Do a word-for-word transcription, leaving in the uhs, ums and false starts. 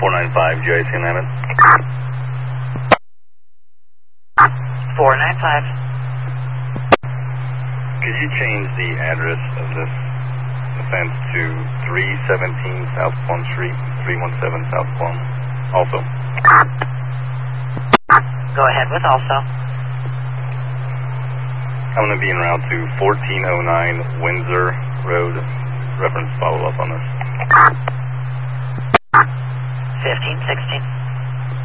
four nine five, J C Mammoth. four nine five. Could you change the address of this offense to three seventeen South Plum Street, three one seven South Plum? Also. Go ahead with also. I'm going to be en route to fourteen oh nine Windsor Road. Reference follow-up on this. fifteen sixteen.